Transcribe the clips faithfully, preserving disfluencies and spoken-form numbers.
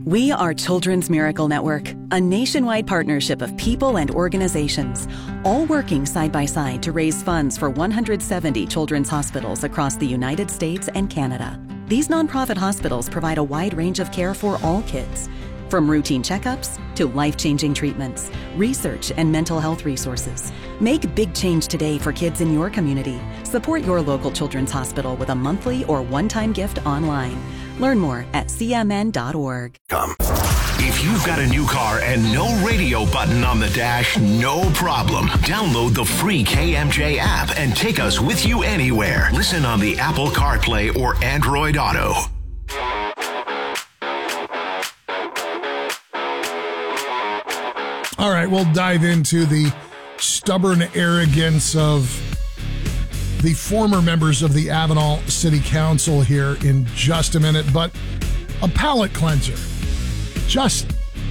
We are Children's Miracle Network, a nationwide partnership of people and organizations, all working side by side to raise funds for one hundred seventy children's hospitals across the United States and Canada. These nonprofit hospitals provide a wide range of care for all kids, from routine checkups to life-changing treatments, research, and mental health resources. Make big change today for kids in your community. Support your local children's hospital with a monthly or one-time gift online. Learn more at c m n dot org. Come. If you've got a new car and no radio button on the dash, no problem. Download the free K M J app and take us with you anywhere. Listen on the Apple CarPlay or Android Auto. All right, we'll dive into the stubborn arrogance of the former members of the Avenal City Council here in just a minute, but a palate cleanser. Just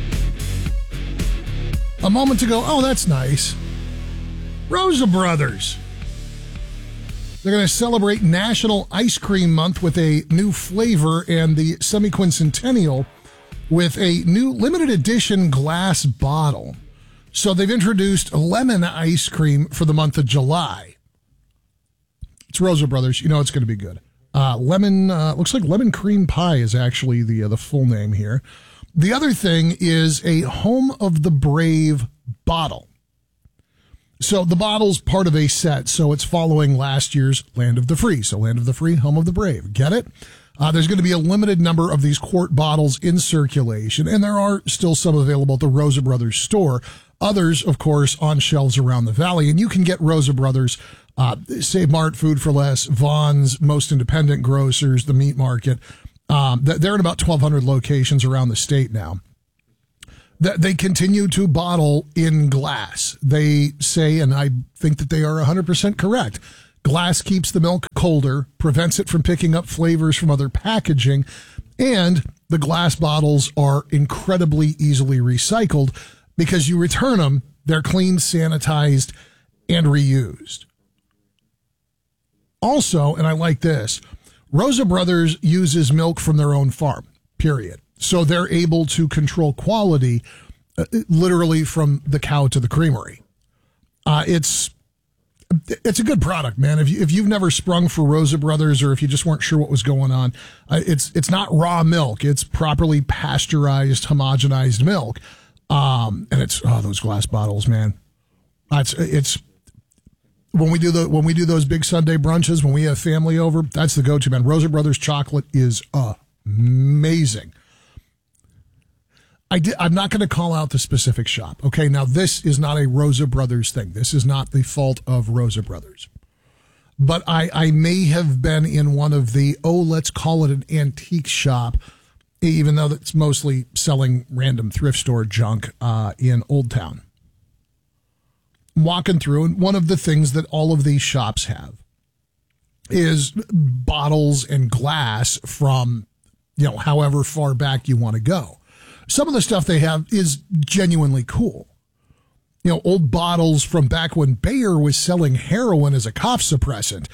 a moment to go, oh, that's nice. Rosa Brothers. They're going to celebrate National Ice Cream Month with a new flavor and the semi-quincentennial with a new limited edition glass bottle. So they've introduced lemon ice cream for the month of July. It's Rosa Brothers. You know it's going to be good. Uh, lemon, uh, looks like lemon cream pie is actually the uh, the full name here. The other thing is a Home of the Brave bottle. So the bottle's part of a set, so it's following last year's Land of the Free. So Land of the Free, Home of the Brave. Get it? Uh, there's going to be a limited number of these quart bottles in circulation, and there are still some available at the Rosa Brothers store. Others, of course, on shelves around the valley. And you can get Rosa Brothers, uh, Save Mart, Food for Less, Vaughn's, most independent grocers, the meat market. Um, they're in about twelve hundred locations around the state now. They continue to bottle in glass. They say, and I think that they are one hundred percent correct, glass keeps the milk colder, prevents it from picking up flavors from other packaging, and the glass bottles are incredibly easily recycled because you return them, they're cleaned, sanitized, and reused. Also, and I like this, Rosa Brothers uses milk from their own farm, period. So they're able to control quality uh, literally from the cow to the creamery. Uh, it's it's a good product, man. If, you, if you've never sprung for Rosa Brothers or if you just weren't sure what was going on, uh, it's it's not raw milk. It's properly pasteurized, homogenized milk. Um, and it's, oh, those glass bottles, man. It's, it's, when we do the, when we do those big Sunday brunches, when we have family over, that's the go-to, man. Rosa Brothers chocolate is amazing. I did, I'm not going to call out the specific shop. Okay. Now this is not a Rosa Brothers thing. This is not the fault of Rosa Brothers, but I, I may have been in one of the, oh, let's call it an antique shop, even though it's mostly selling random thrift store junk uh, in Old Town. I'm walking through, and one of the things that all of these shops have is bottles and glass from, you know, however far back you want to go. Some of the stuff they have is genuinely cool. You know, old bottles from back when Bayer was selling heroin as a cough suppressant.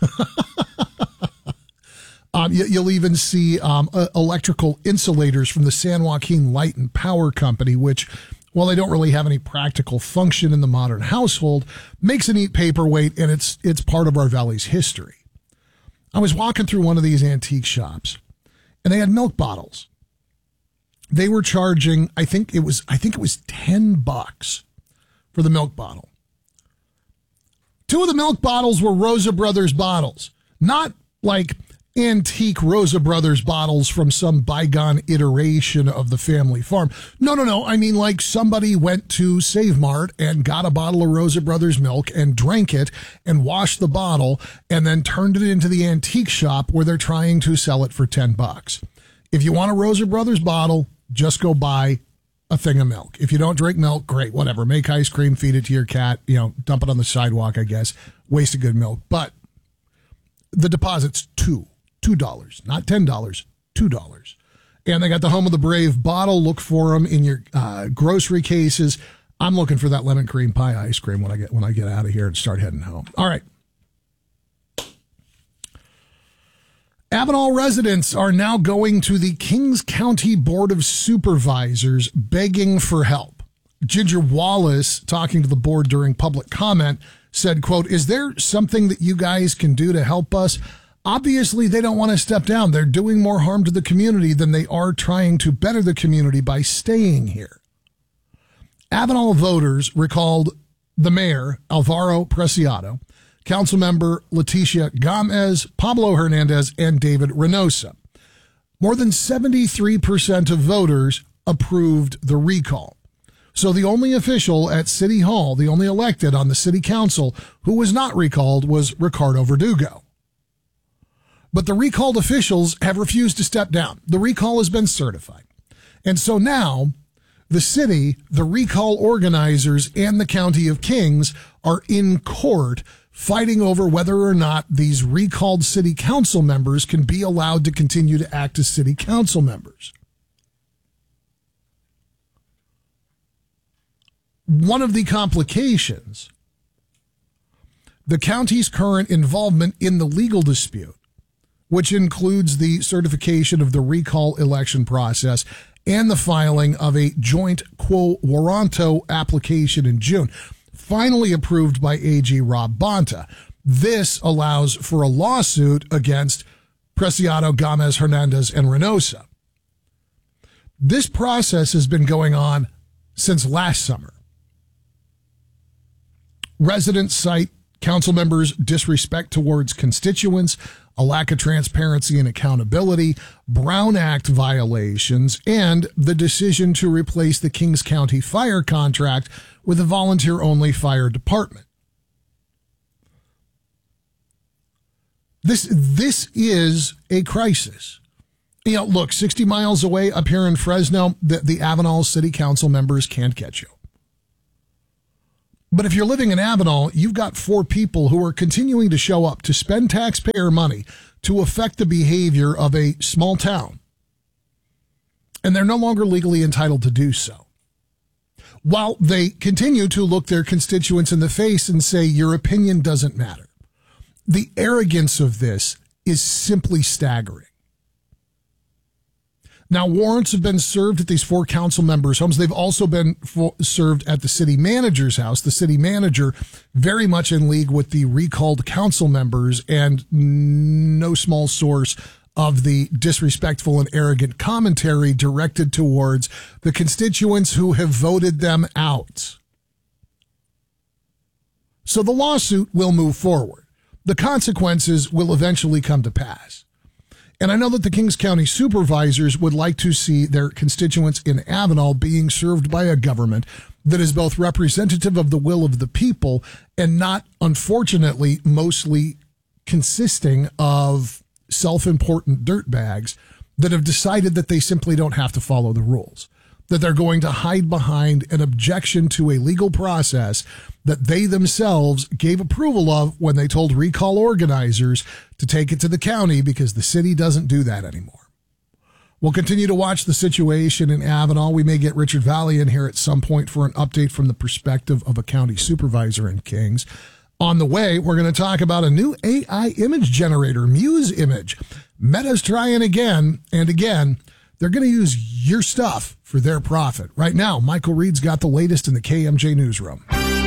Um, you, you'll even see um, uh, electrical insulators from the San Joaquin Light and Power Company, which, while they don't really have any practical function in the modern household, makes a neat paperweight, and it's it's part of our valley's history. I was walking through one of these antique shops, and they had milk bottles. They were charging, I think it was, I think it was ten bucks for the milk bottle. Two of the milk bottles were Rosa Brothers bottles, not like antique Rosa Brothers bottles from some bygone iteration of the family farm. No, no, no. I mean, like somebody went to Save Mart and got a bottle of Rosa Brothers milk and drank it and washed the bottle and then turned it into the antique shop where they're trying to sell it for ten bucks. If you want a Rosa Brothers bottle, just go buy a thing of milk. If you don't drink milk, great, whatever. Make ice cream, feed it to your cat, you know, dump it on the sidewalk, I guess. Waste of good milk. But the deposit's two. two dollars, not ten dollars, two dollars. And they got the Home of the Brave bottle. Look for them in your uh, grocery cases. I'm looking for that lemon cream pie ice cream when I get when I get out of here and start heading home. All right. Avenal residents are now going to the Kings County Board of Supervisors begging for help. Ginger Wallace, talking to the board during public comment, said, quote, "Is there something that you guys can do to help us? Obviously, they don't want to step down. They're doing more harm to the community than they are trying to better the community by staying here." Avenal voters recalled the mayor, Alvaro Preciado, Councilmember Leticia Gomez, Pablo Hernandez, and David Reynosa. More than seventy-three percent of voters approved the recall. So the only official at City Hall, the only elected on the city council who was not recalled, was Ricardo Verdugo. But the recalled officials have refused to step down. The recall has been certified. And so now the city, the recall organizers, and the County of Kings are in court fighting over whether or not these recalled city council members can be allowed to continue to act as city council members. One of the complications, the county's current involvement in the legal dispute, which includes the certification of the recall election process and the filing of a joint quo warranto application in June, finally approved by A G Rob Bonta. This allows for a lawsuit against Preciado, Gomez, Hernandez, and Reynosa. This process has been going on since last summer. Residents cite council members' disrespect towards constituents, a lack of transparency and accountability, Brown Act violations, and the decision to replace the Kings County fire contract with a volunteer-only fire department. This, this is a crisis. You know, look, sixty miles away up here in Fresno, the, the Avenal City Council members can't get you. But if you're living in Avenal, you've got four people who are continuing to show up to spend taxpayer money to affect the behavior of a small town. And they're no longer legally entitled to do so. While they continue to look their constituents in the face and say, your opinion doesn't matter. The arrogance of this is simply staggering. Now, warrants have been served at these four council members' homes. They've also been fo- served at the city manager's house. The city manager very much in league with the recalled council members and no small source of the disrespectful and arrogant commentary directed towards the constituents who have voted them out. So the lawsuit will move forward. The consequences will eventually come to pass. And I know that the Kings County supervisors would like to see their constituents in Avenal being served by a government that is both representative of the will of the people and not, unfortunately, mostly consisting of self-important dirtbags that have decided that they simply don't have to follow the rules, that they're going to hide behind an objection to a legal process that they themselves gave approval of when they told recall organizers to take it to the county because the city doesn't do that anymore. We'll continue to watch the situation in Avenal. We may get Richard Valley in here at some point for an update from the perspective of a county supervisor in Kings. On the way, we're going to talk about a new A I image generator, Muse Image. Meta's trying again and again. They're going to use your stuff for their profit. Right now, Michael Reed's got the latest in the K M J Newsroom.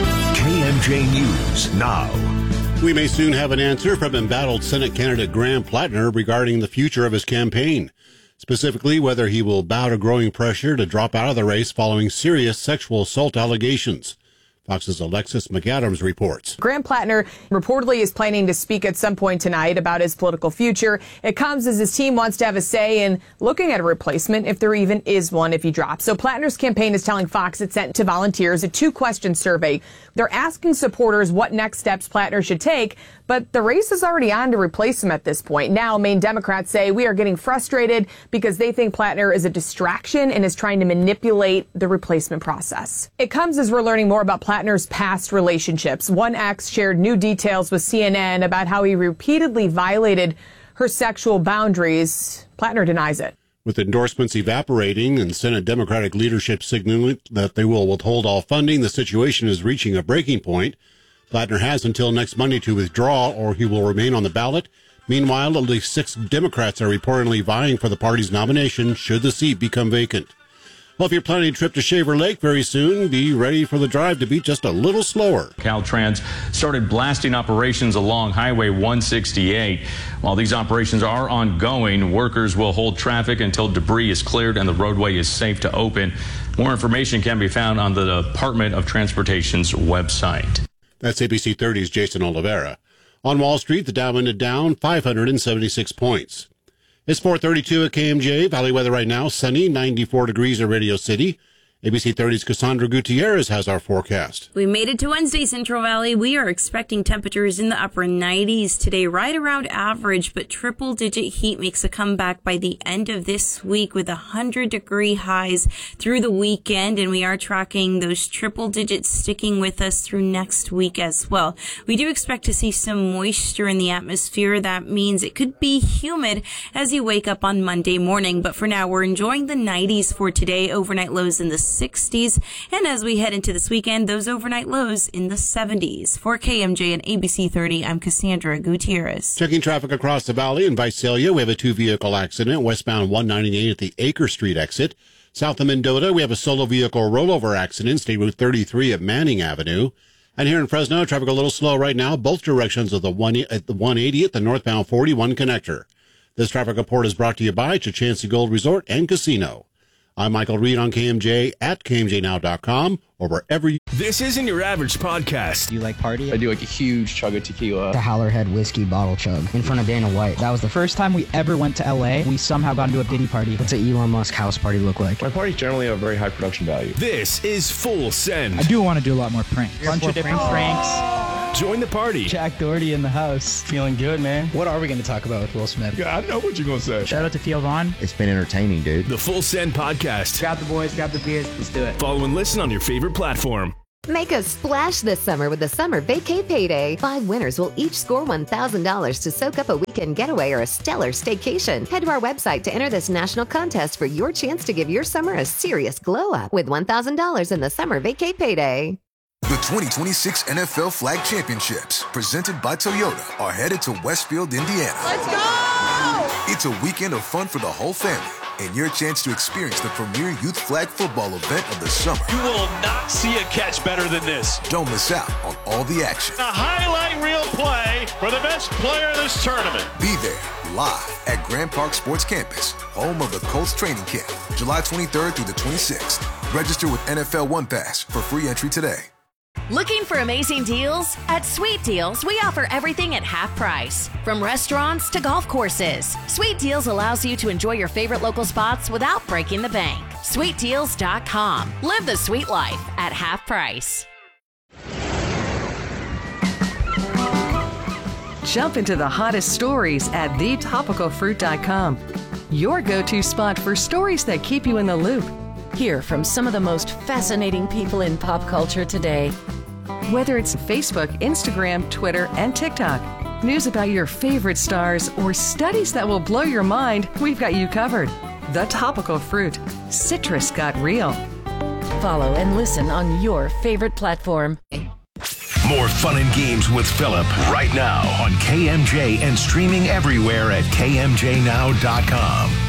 K M J News now. We may soon have an answer from embattled Senate candidate Graham Plattner regarding the future of his campaign, specifically whether he will bow to growing pressure to drop out of the race following serious sexual assault allegations. Fox's Alexis McAdams reports. Graham Plattner reportedly is planning to speak at some point tonight about his political future. It comes as his team wants to have a say in looking at a replacement, if there even is one, if he drops. So Plattner's campaign is telling Fox it sent to volunteers a two-question survey. They're asking supporters what next steps Plattner should take, but the race is already on to replace him at this point. Now, Maine Democrats say we are getting frustrated because they think Plattner is a distraction and is trying to manipulate the replacement process. It comes as we're learning more about Plattner's past relationships. One ex shared new details with C N N about how he repeatedly violated her sexual boundaries. Plattner denies it. With endorsements evaporating and Senate Democratic leadership signaling that they will withhold all funding, the situation is reaching a breaking point. Plattner has until next Monday to withdraw, or he will remain on the ballot. Meanwhile, at least six Democrats are reportedly vying for the party's nomination should the seat become vacant. Well, if you're planning a trip to Shaver Lake very soon, be ready for the drive to be just a little slower. Caltrans started blasting operations along Highway one sixty-eight. While these operations are ongoing, workers will hold traffic until debris is cleared and the roadway is safe to open. More information can be found on the Department of Transportation's website. That's A B C thirty's Jason Oliveira. On Wall Street, the Dow ended down five hundred seventy-six points. It's four thirty-two at K M J. Valley weather right now, sunny, ninety-four degrees at Radio City. A B C thirty's Cassandra Gutierrez has our forecast. We made it to Wednesday, Central Valley. We are expecting temperatures in the upper nineties today, right around average, but triple-digit heat makes a comeback by the end of this week with one hundred degree highs through the weekend, and we are tracking those triple digits sticking with us through next week as well. We do expect to see some moisture in the atmosphere. That means it could be humid as you wake up on Monday morning, but for now, we're enjoying the nineties for today, overnight lows in the sixties, and as we head into this weekend, those overnight lows in the seventies. For K M J and A B C thirty, I'm Cassandra Gutierrez. Checking traffic across the valley in Visalia, we have a two-vehicle accident westbound one ninety-eight at the Acre Street exit. South of Mendota, we have a solo vehicle rollover accident, State Route thirty-three at Manning Avenue. And here in Fresno, traffic a little slow right now, both directions of the one at the one eighty at the northbound forty-one connector. This traffic report is brought to you by Chachansey Gold Resort and Casino. I'm Michael Reed on K M J at K M J now dot com or wherever you... This isn't your average podcast. Do you like party? I do like a huge chug of tequila. The Howlerhead whiskey bottle chug in front of Dana White. That was the first time we ever went to L A. We somehow got into a Diddy party. What's an Elon Musk house party look like? My parties generally have very high production value. This is Full Send. I do want to do a lot more pranks. A bunch of different pranks. Join the party. Jack Doherty in the house. Feeling good, man. What are we going to talk about with Will Smith? Yeah, I know what you're going to say. Shout out to Theo Vaughn. It's been entertaining, dude. The Full Send Podcast. Grab the boys, grab the beers. Let's do it. Follow and listen on your favorite platform. Make a splash this summer with the Summer Vacay Payday. Five winners will each score one thousand dollars to soak up a weekend getaway or a stellar staycation. Head to our website to enter this national contest for your chance to give your summer a serious glow up with one thousand dollars in the Summer Vacay Payday. The twenty twenty-six N F L Flag Championships, presented by Toyota, are headed to Westfield, Indiana. Let's go! It's a weekend of fun for the whole family and your chance to experience the premier youth flag football event of the summer. You will not see a catch better than this. Don't miss out on all the action. A highlight reel play for the best player of this tournament. Be there live at Grand Park Sports Campus, home of the Colts training camp, July twenty-third through the twenty-sixth. Register with N F L One Pass for free entry today. Looking for amazing deals? At Sweet Deals, we offer everything at half price. From restaurants to golf courses, Sweet Deals allows you to enjoy your favorite local spots without breaking the bank. sweet deals dot com. Live the sweet life at half price. Jump into the hottest stories at the topical fruit dot com. Your go-to spot for stories that keep you in the loop. Hear from some of the most fascinating people in pop culture today. Whether it's Facebook, Instagram, Twitter, and TikTok, news about your favorite stars, or studies that will blow your mind, we've got you covered. The Topical Fruit. Citrus got real. Follow and listen on your favorite platform. More fun and games with Philip right now on K M J and streaming everywhere at K M J now dot com.